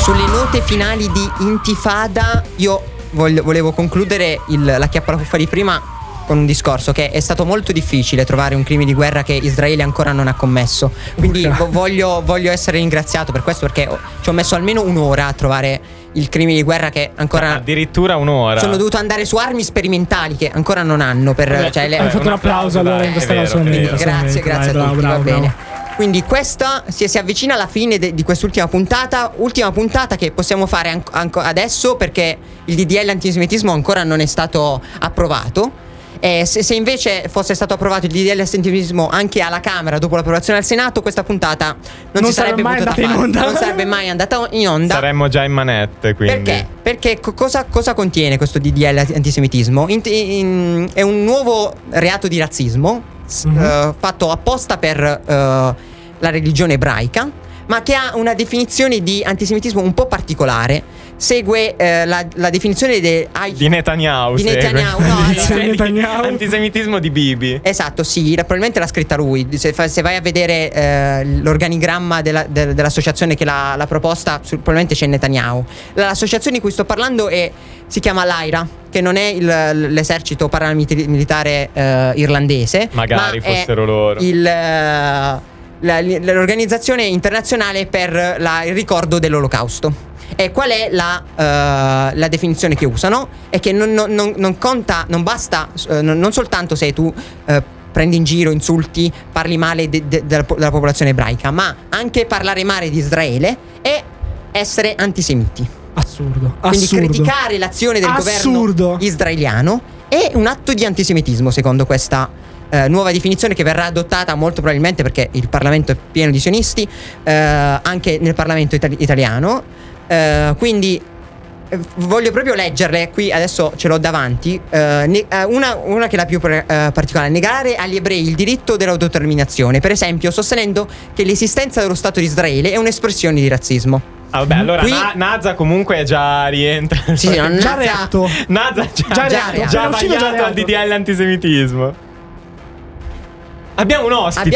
Sulle note finali di Intifada, io volevo concludere la chiappa alla fuffa di prima con un discorso che è stato molto difficile trovare un crimine di guerra che Israele ancora non ha commesso. Quindi voglio essere ringraziato per questo, perché ci ho messo almeno un'ora a trovare il crimine di guerra che ancora... Addirittura un'ora. Sono dovuto andare su armi sperimentali che ancora non hanno per... Hai fatto un applauso allora in questa canzone. Grazie a tutti, va bene. Quindi questa si avvicina alla fine di quest'ultima puntata. Ultima puntata che possiamo fare adesso, perché il DDL antisemitismo ancora non è stato approvato. Se invece fosse stato approvato il DDL antisemitismo anche alla Camera dopo l'approvazione al Senato, questa puntata non si sarebbe potuta fare. Non sarebbe mai andata in onda. Saremmo già in manette, quindi. Perché? Perché cosa contiene questo DDL antisemitismo? È un nuovo reato di razzismo fatto apposta per la religione ebraica, ma che ha una definizione di antisemitismo un po' particolare. Segue la definizione di Netanyahu. Di Netanyahu, Netanyahu. Antisemitismo di Bibi. Esatto, sì, probabilmente l'ha scritta lui. Se vai a vedere l'organigramma dell'associazione che l'ha proposta, probabilmente c'è Netanyahu. L'associazione di cui sto parlando si chiama l'AIRA, che non è l'esercito paramilitare irlandese. Magari fossero loro. L'organizzazione internazionale per il ricordo dell'Olocausto. E qual è la definizione che usano? È che non conta, non basta, non soltanto se tu prendi in giro, insulti, parli male della popolazione ebraica, ma anche parlare male di Israele e essere antisemiti. Assurdo. Quindi criticare l'azione del governo israeliano è un atto di antisemitismo, secondo questa nuova definizione, che verrà adottata molto probabilmente, perché il Parlamento è pieno di sionisti, anche nel Parlamento italiano. Quindi voglio proprio leggerle qui, adesso ce l'ho davanti. Una che è la più particolare: negare agli ebrei il diritto dell'autodeterminazione, per esempio sostenendo che l'esistenza dello Stato di Israele è un'espressione di razzismo. Vabbè, allora qui, Naza comunque già rientra. Sì, già reato. Naza già vagliato al DDL antisemitismo. Abbiamo un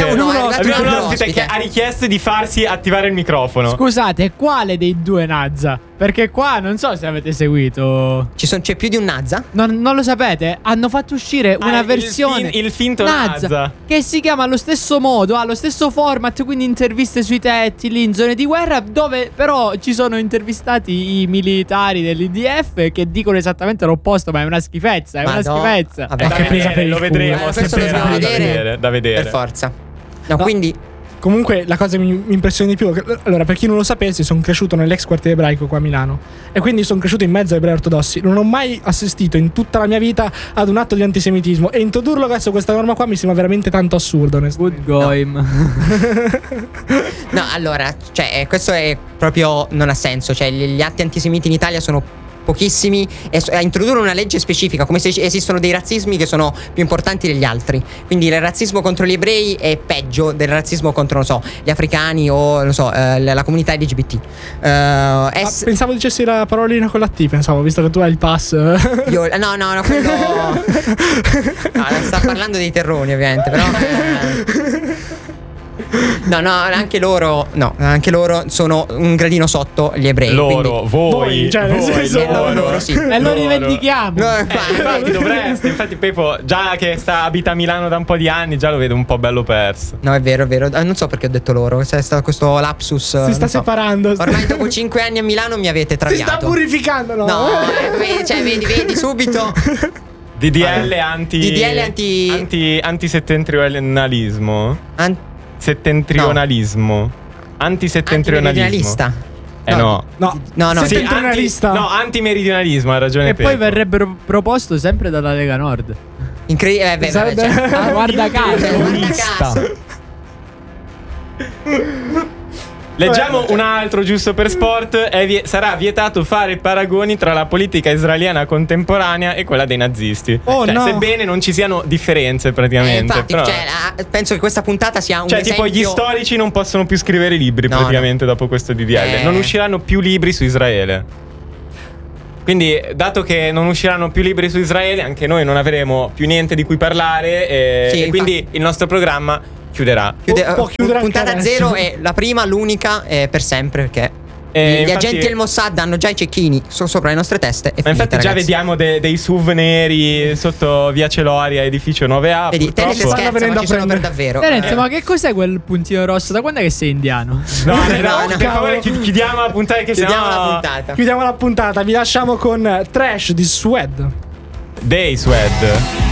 ospite che ha richiesto di farsi attivare il microfono. Scusate, quale dei due Nazza? Perché qua non so se avete seguito. C'è più di un Nazza? Non lo sapete? Hanno fatto uscire una versione il finto Nazza che si chiama allo stesso modo, ha lo stesso format, quindi interviste sui tetti lì in zone di guerra, dove però ci sono intervistati i militari dell'IDF che dicono esattamente l'opposto, ma è una schifezza, Vabbè, lo vedremo da vedere. Per forza. No, quindi comunque la cosa che mi impressiona di più, allora, per chi non lo sapesse, sono cresciuto nell'ex quartiere ebraico qua a Milano e quindi sono cresciuto in mezzo ai ebrei ortodossi. Non ho mai assistito in tutta la mia vita ad un atto di antisemitismo, e introdurlo adesso questa norma qua mi sembra veramente tanto assurdo. Good going. No, allora, questo è proprio, non ha senso. Gli atti antisemiti in Italia sono pochissimi, e a introdurre una legge specifica, come se esistono dei razzismi che sono più importanti degli altri. Quindi il razzismo contro gli ebrei è peggio del razzismo contro, gli africani o la comunità LGBT. Pensavo dicessi la parolina con la T, visto che tu hai il pass. No, quello sta parlando dei terroni, ovviamente, però anche loro sono un gradino sotto gli ebrei. Loro, voi, loro, sì. E lo rivendichiamo. Infatti dovresti. Infatti Pepo, già che abita a Milano da un po' di anni, già lo vedo un po' bello perso. No, è vero. Non so perché ho detto loro. C'è stato questo lapsus. Si sta separando. Ormai dopo 5 anni a Milano mi avete traviato. Si sta purificando, no? No, vedi subito. DDL antisettentrionalismo. Settentrionalismo. Antisettentrionalismo. No. Settentrionalista. Antimeridionalismo, ha ragione. E poi verrebbero proposto sempre dalla Lega Nord. Incredibile. Guarda caso. Leggiamo un altro giusto per sport. Sarà vietato fare paragoni tra la politica israeliana contemporanea e quella dei nazisti. Sebbene non ci siano differenze praticamente. Infatti, però, penso che questa puntata sia un esempio. Tipo gli storici non possono più scrivere libri praticamente dopo questo DDL. Non usciranno più libri su Israele. Quindi, dato che non usciranno più libri su Israele, anche noi non avremo più niente di cui parlare. E quindi il nostro programma chiuderà. Può chiudere. Puntata 0 è la prima, l'unica, per sempre, perché Gli agenti del Mossad hanno già i cecchini sopra le nostre teste. Ma infatti già vediamo dei SUV neri sotto via Celoria, edificio 9A. Vedi, Tenente scherza, ma ci sono per davvero. Tenente, ma che cos'è quel puntino rosso? Da quando è che sei indiano? No, per favore, chiudiamo la puntata. Chiudiamo la puntata. Vi lasciamo con Trash di Swed. Dei Swed.